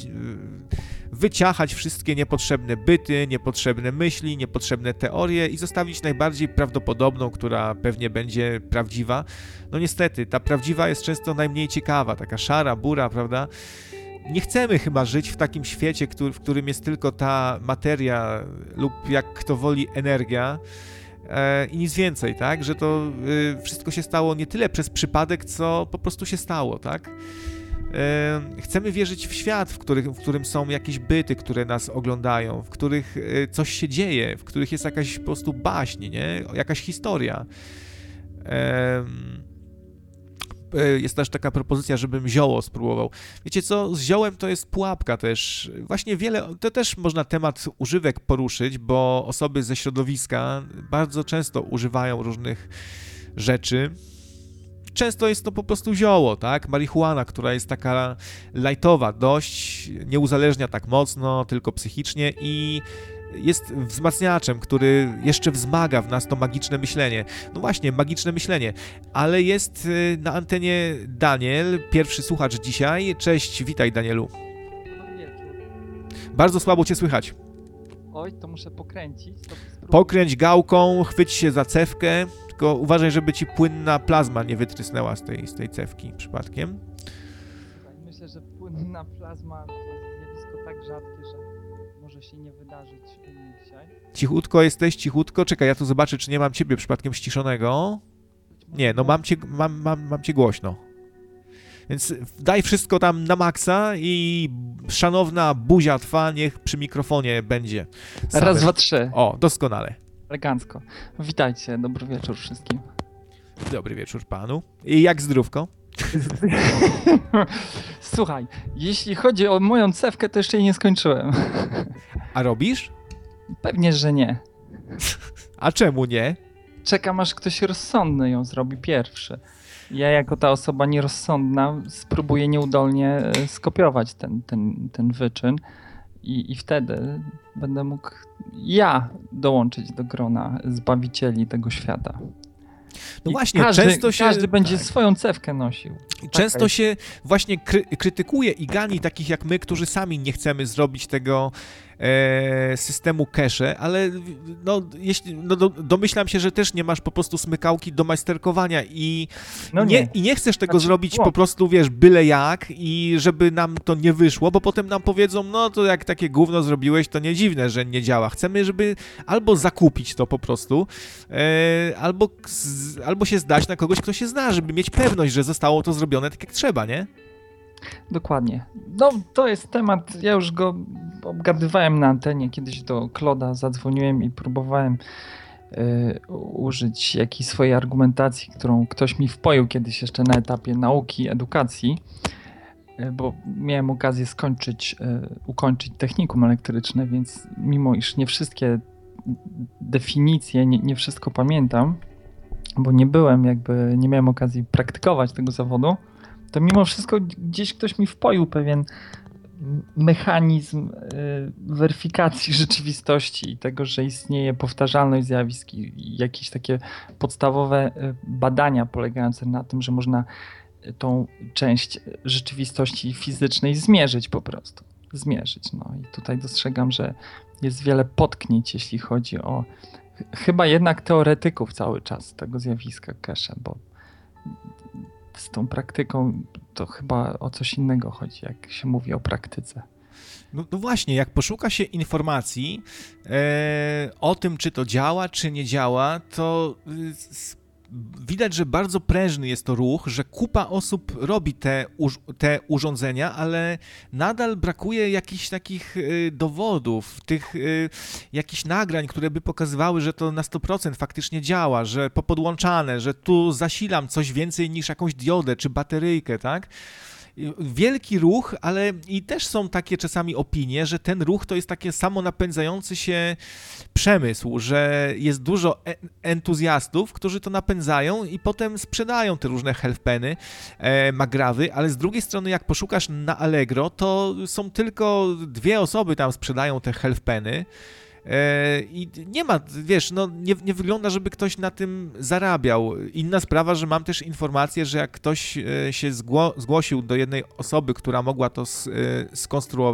wyciachać wszystkie niepotrzebne byty, niepotrzebne myśli, niepotrzebne teorie i zostawić najbardziej prawdopodobną, która pewnie będzie prawdziwa. No niestety, ta prawdziwa jest często najmniej ciekawa, taka szara, bura, prawda? Nie chcemy chyba żyć w takim świecie, w którym jest tylko ta materia lub jak kto woli energia i nic więcej, tak? Że to wszystko się stało nie tyle przez przypadek, co po prostu się stało, tak? Chcemy wierzyć w świat, w którym są jakieś byty, które nas oglądają, w których coś się dzieje, w których jest jakaś po prostu baśń, nie? Jakaś historia. Jest też taka propozycja, żebym zioło spróbował. Wiecie co, z ziołem to jest pułapka też. Właśnie to też można temat używek poruszyć, bo osoby ze środowiska bardzo często używają różnych rzeczy. Często jest to po prostu zioło, tak? Marihuana, która jest taka lightowa dość, nie uzależnia tak mocno, tylko psychicznie i jest wzmacniaczem, który jeszcze wzmaga w nas to magiczne myślenie. No właśnie, magiczne myślenie. Ale jest na antenie Daniel, pierwszy słuchacz dzisiaj. Cześć, witaj Danielu. Dobry wieczór. Bardzo słabo cię słychać. Oj, to muszę pokręcić. Pokręć gałką, chwyć się za cewkę, tylko uważaj, żeby ci płynna plazma nie wytrysnęła z tej cewki przypadkiem. Myślę, że płynna plazma to jest zjawisko tak rzadkie, że może się nie wydarzyć u mnie dzisiaj. Cichutko jesteś, cichutko. Czekaj, ja tu zobaczę, czy nie mam ciebie przypadkiem ściszonego. Nie, no mam cię głośno. Więc daj wszystko tam na maksa i szanowna buzia twa niech przy mikrofonie będzie. Same. Raz, dwa, trzy. O, doskonale. Elegancko. Witajcie, dobry wieczór wszystkim. Dobry wieczór panu. I jak zdrówko? Słuchaj, jeśli chodzi o moją cewkę, to jeszcze jej nie skończyłem. A robisz? Pewnie, że nie. A czemu nie? Czekam, aż ktoś rozsądny ją zrobi pierwszy. Ja jako ta osoba nierozsądna spróbuję nieudolnie skopiować ten wyczyn i wtedy będę mógł ja dołączyć do grona zbawicieli tego świata. No właśnie, często się... Każdy będzie swoją cewkę nosił. Często się właśnie krytykuje i gani takich jak my, którzy sami nie chcemy zrobić tego systemu cache, ale domyślam się, że też nie masz po prostu smykałki do majsterkowania i nie chcesz tego zrobić po prostu, wiesz, byle jak i żeby nam to nie wyszło, bo potem nam powiedzą, no to jak takie gówno zrobiłeś, to nie dziwne, że nie działa. Chcemy, żeby albo zakupić to po prostu, albo się zdać na kogoś, kto się zna, żeby mieć pewność, że zostało to zrobione tak jak trzeba, nie? Dokładnie. No, to jest temat, ja już go obgadywałem na antenie, kiedyś do Kloda zadzwoniłem i próbowałem użyć jakiejś swojej argumentacji, którą ktoś mi wpoił kiedyś jeszcze na etapie nauki, edukacji, bo miałem okazję ukończyć technikum elektryczne, więc mimo iż nie wszystkie definicje, nie wszystko pamiętam, bo nie miałem okazji praktykować tego zawodu, to mimo wszystko gdzieś ktoś mi wpoił pewien mechanizm weryfikacji rzeczywistości i tego, że istnieje powtarzalność zjawisk i jakieś takie podstawowe badania polegające na tym, że można tą część rzeczywistości fizycznej zmierzyć po prostu. Zmierzyć. No i tutaj dostrzegam, że jest wiele potknięć, jeśli chodzi o chyba jednak teoretyków cały czas tego zjawiska cache, bo z tą praktyką to chyba o coś innego chodzi, jak się mówi o praktyce. No właśnie, jak poszuka się informacji o tym, czy to działa, czy nie działa, to widać, że bardzo prężny jest to ruch, że kupa osób robi te urządzenia, ale nadal brakuje jakichś takich dowodów, jakichś nagrań, które by pokazywały, że to na 100% faktycznie działa, że popodłączane, że tu zasilam coś więcej niż jakąś diodę czy bateryjkę, tak? Wielki ruch, ale i też są takie czasami opinie, że ten ruch to jest takie samonapędzający się przemysł, że jest dużo entuzjastów, którzy to napędzają i potem sprzedają te różne healthpeny, magrawy, ale z drugiej strony jak poszukasz na Allegro, to są tylko 2 osoby tam sprzedają te healthpeny. I nie ma, wiesz, no nie wygląda, żeby ktoś na tym zarabiał. Inna sprawa, że mam też informację, że jak ktoś się zgłosił do jednej osoby, która mogła to skonstruować,